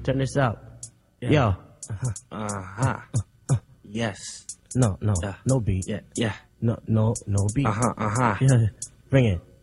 Turn this up. Yeah. Yo. Uh-huh. Yes. No Yeah. beat. Yeah. Yeah. No beat. Uh-huh. Yeah. Bring it.